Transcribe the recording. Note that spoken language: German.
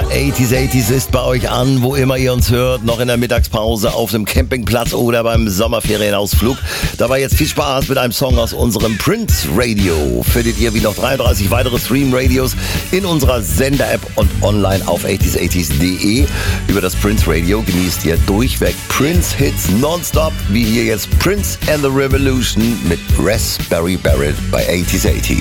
80s ist bei euch an, wo immer ihr uns hört, noch in der Mittagspause, auf dem Campingplatz oder beim Sommerferienausflug. Dabei jetzt viel Spaß mit einem Song aus unserem Prince Radio. Findet ihr wie noch 33 weitere Stream-Radios in unserer Sender-App und online auf 80s80s.de. Über das Prince Radio genießt ihr durchweg Prince-Hits nonstop, wie hier jetzt Prince and the Revolution mit Raspberry Beret bei 80s80s.